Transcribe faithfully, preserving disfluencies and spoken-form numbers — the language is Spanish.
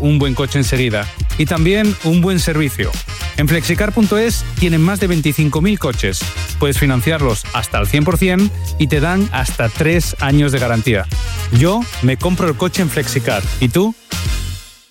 un buen coche enseguida y también un buen servicio. En flexicar punto es tienen más de veinticinco mil coches. Puedes financiarlos hasta al cien por ciento y te dan hasta tres años de garantía. Yo me compro el coche en Flexicar. ¿Y tú?